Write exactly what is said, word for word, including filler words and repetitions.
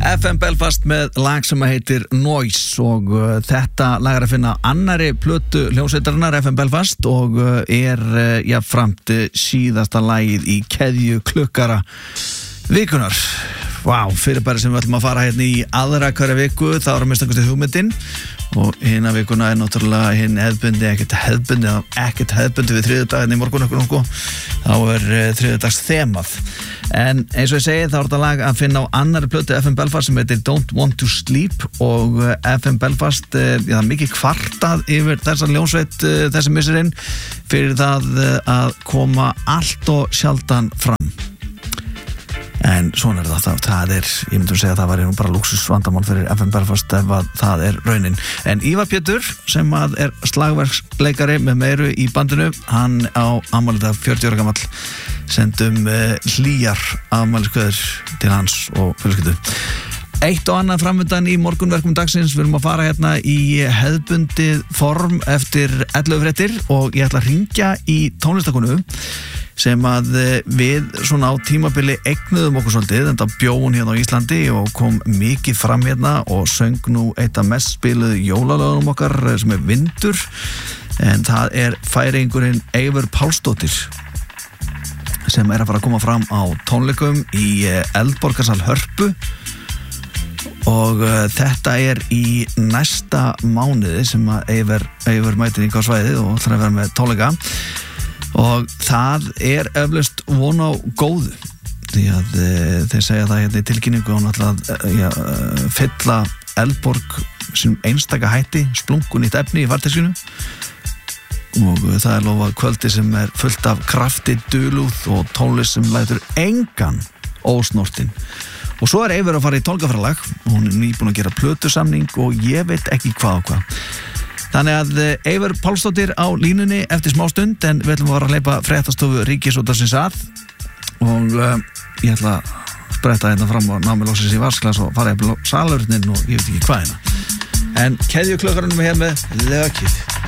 F M Belfast með lag sem heitir Noise og uh, þetta lag er að finna annari plötu hljómsveitarinnar F M Belfast og uh, er uh, jafnframt uh, síðasta lagið í keðju klukkara vikunar. Vá, wow, fyrirbæri sem við ætlum að fara hérna í aðra hverja viku, þá er að mista einhverstu hugmyndin og hina vikuna er náttúrulega hinn hefðbundi, ekkert hefðbundi ekkert hefðbundi við þriðjudaginn í morgun okkur nokkuð, þá er uh, þriðjudags þemað. En eins og ég segi, þá er þetta lag að finna á annari plötu F M Belfast sem heitir Don't Want To Sleep og uh, F M Belfast, uh, já, það er mikið kvartað yfir þessa ljónsveit uh, þessi misserinn fyrir það uh, að koma allt og sjaldan fram. En svona er það, það er, ég myndi að segja að það var nú bara lúksusvandamál fyrir F M Belfast ef að það er raunin. En Ívar Pétur, sem að er slagverksleikari með meiru í bandinu, hann á afmælið dag fjörutíu ára gamall, sendum uh, hlýjar afmæliskveður til hans og fjölskyldu. Eitt og annað framöndan í morgunverkum dagsins, við erum að fara hérna í hefðbundið form eftir ellefu fréttir og ég ætla að hringja í tónlistakonu sem að við svona á tímabili eignuðum okkur svolítið, en það bjó hún hérna á Íslandi og kom mikið fram hérna og söng nú eitt af mest spiluðu jólalögunum okkar sem er Vindur, en það er færingurinn Eivör Pálsdóttir sem er að fara að koma fram á tónleikum í Eldborgarsal Hörpu og uh, þetta er í næsta mánuði sem að Eivör, Eivör mætir yngar á svæðið og ætlar að vera með tónleika og það er eflaust von á góðu því að uh, þeir segja það hérna í tilkynningu og náttúrulega uh, ja, uh, fylla Eldborg sem einstaka hætti, splungun nýtt efni í farteskinu og uh, það er lofað kvöldi sem er fullt af krafti, dulúð og tónlist sem lætur engan ósnortin. Og svo er Eivör að fara í tónleikafræðalag og hún er nýbúin að gera plötusamning og ég veit ekki hvað og hvað. Þannig að Eivör Pálsdóttir á línunni eftir smá stund, en við ætlum að fara að hleypa fréttastofu Ríkisútvarpsins að og uh, ég ætla að spretta hérna fram og ná mig loksins í vasklas og fara í salurnin og ég veit ekki hvað hérna. En keðjuklökkarinn er hér með lökið.